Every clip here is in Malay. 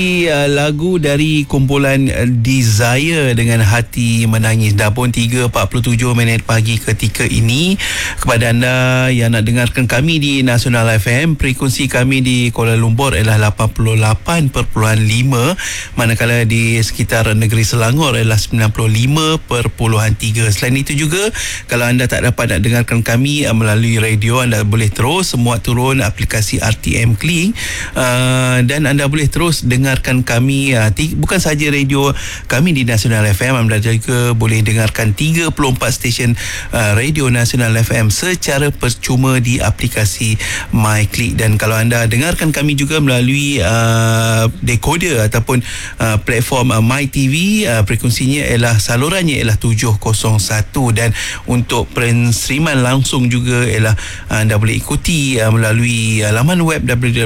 Lagu dari kumpulan Desire dengan Hati Menangis. Dah pun 3.47 minit pagi ketika ini. Kepada anda yang nak dengarkan kami di Nasional FM, frekuensi kami di Kuala Lumpur ialah 88.5, manakala di sekitar negeri Selangor ialah 95.3. Selain itu juga, kalau anda tak dapat nak dengarkan kami melalui radio, anda boleh terus semua turun aplikasi RTM Kling, dan anda boleh terus dengarkan kami, bukan saja radio kami di Nasional FM, anda juga boleh dengarkan 34 stesen radio Nasional FM secara percuma di aplikasi MyClick. Dan kalau anda dengarkan kami juga melalui decoder ataupun platform MyTV, frekuensinya ialah salurannya ialah 701, dan untuk penstreaman langsung juga ialah anda boleh ikuti melalui laman web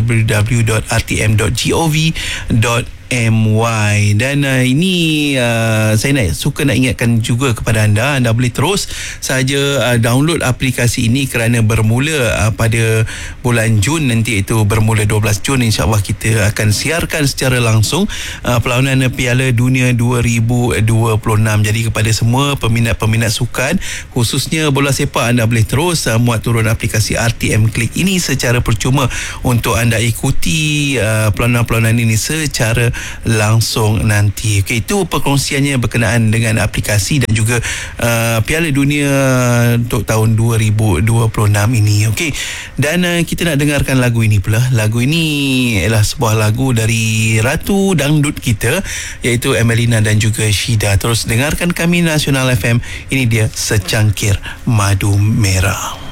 www.rtm.gov.my. Dan ini saya suka nak ingatkan juga kepada anda boleh terus saja download aplikasi ini, kerana bermula pada bulan Jun nanti, itu bermula 12 Jun, insyaAllah kita akan siarkan secara langsung perlawanan Piala Dunia 2026. Jadi kepada semua peminat-peminat sukan, khususnya bola sepak, anda boleh terus muat turun aplikasi RTM Klik ini secara percuma untuk anda ikuti perlawanan-perlawanan ini secara langsung nanti. Okey, itu perkongsiannya berkenaan dengan aplikasi dan juga Piala Dunia untuk tahun 2026 ini. Okey, dan kita nak dengarkan lagu ini pula. Lagu ini ialah sebuah lagu dari Ratu Dangdut kita, iaitu Emelina dan juga Syida. Terus dengarkan kami Nasional FM. Ini dia Secangkir Madu Merah.